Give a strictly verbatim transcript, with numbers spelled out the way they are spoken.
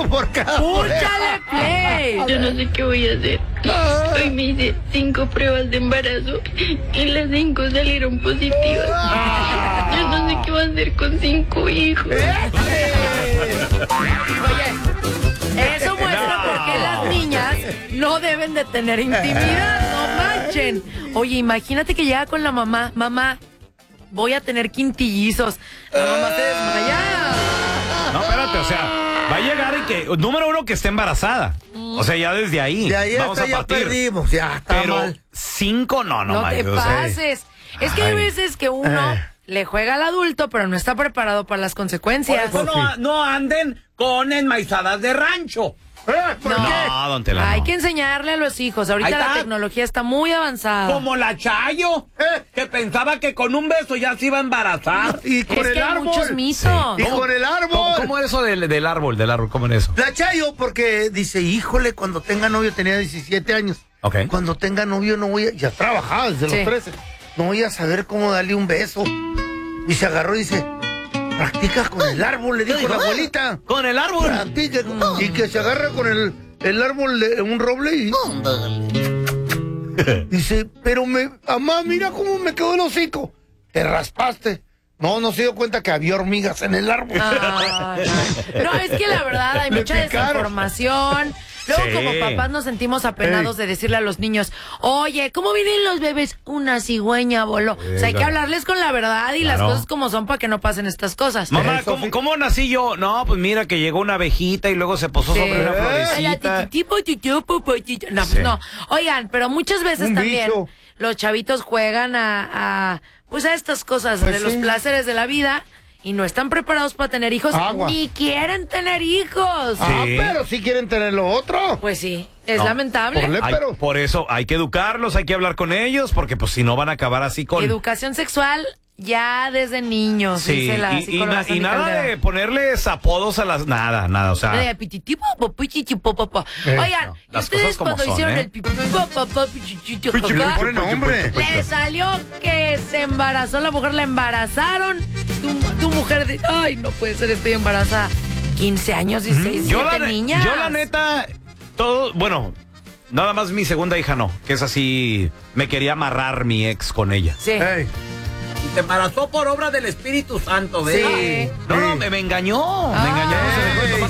por cada ¡Púchale play! Yo no sé qué voy a hacer. Hoy me hice cinco pruebas de embarazo y las cinco salieron positivas. Yo no sé qué voy a hacer con cinco hijos. Oye, eso muestra por qué las niñas no deben de tener intimidad, no manchen. Oye, imagínate que llega con la mamá, mamá, voy a tener quintillizos. La mamá se desmaya. No, espérate, o sea, va a llegar y que, número uno, que esté embarazada. O sea, ya desde ahí. De ahí vamos hasta a ya partir. perdimos, ya está Pero mal. cinco, no, no, No Mike, te o sea, pases. Es que hay Ay. veces que uno le juega al adulto, pero no está preparado para las consecuencias. Por eso no, no anden con enmaizadas de rancho. ¿Por No. qué? No, don Tela, Hay no. que enseñarle a los hijos. Ahorita Ahí la está. tecnología está muy avanzada. Como la Chayo, Eh. que pensaba que con un beso ya se iba a embarazar. Y con Es el que hay árbol. muchos mitos. Y con el árbol. ¿Cómo, cómo es eso del, del árbol, del árbol? ¿Cómo es eso? La Chayo, porque dice, híjole, cuando tenga novio, tenía diecisiete años. Ok. Cuando tenga novio no voy a... Ya trabajaba desde Sí. los trece. No voy a saber cómo darle un beso. Y se agarró y dice, practica con el árbol, le dijo la abuelita. Con el árbol. Practica. con- Y que se agarra con el, el árbol de un roble y... Dice, pero me... Mamá, mira cómo me quedó el hocico. Te raspaste. No, no se dio cuenta que había hormigas en el árbol. Ay, no, es que la verdad hay Me mucha picaron. desinformación. Luego, Sí. como papás, nos sentimos apenados Ey. de decirle a los niños, oye, ¿cómo vienen los bebés? Una cigüeña voló. O sea, hay que hablarles con la verdad y las Claro. cosas como son para que no pasen estas cosas. Mamá, Eso, ¿cómo, sí. ¿cómo nací yo? No, pues mira que llegó una abejita y luego se posó Sí. sobre una Ay, la florecita. tititipo, titipo, potito. No, Sí. pues no. Oigan, pero muchas veces Un también bicho. los chavitos juegan a, a, pues a estas cosas Pues de sí. los placeres de la vida y no están preparados para tener hijos Agua. ni quieren tener hijos. Ah, Sí. pero si quieren tener lo otro. Pues sí, es No. lamentable. Ponle- Hay- pero- por eso hay que educarlos, hay que hablar con ellos, porque pues si no van a acabar así con... Educación sexual ya desde niños, Sí, dice la y, y psicóloga na- y Sandy nada Caldera. de ponerles apodos a las... Nada, nada, o sea... De pititipo, popichichipo, popo. Eh, Oigan, no, ¿y las ustedes cosas como cuando son, hicieron ¿eh? el pipitipo, popo, pichichicho, Le papá, ponen nombre. le salió que se embarazó la mujer, la embarazaron. Tu, tu mujer dice, ay, no puede ser, estoy embarazada. quince años, dieciséis, Yo la, siete ne- niñas. yo la neta, todo, bueno, nada más mi segunda hija no, que es así, me quería amarrar mi ex con ella. Sí. Ey. Y se embarazó por obra del Espíritu Santo, ¿verdad? Sí. No, no, me, me engañó, me engañó, se dejó de tomar